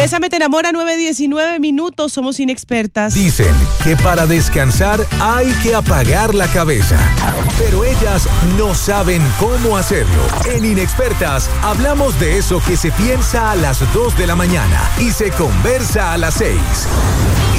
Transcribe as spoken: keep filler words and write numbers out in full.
Bésame te enamora, nueve diecinueve minutos, somos inexpertas. Dicen que para descansar hay que apagar la cabeza, pero ellas no saben cómo hacerlo. En Inexpertas hablamos de eso que se piensa a las dos de la mañana y se conversa a las seis.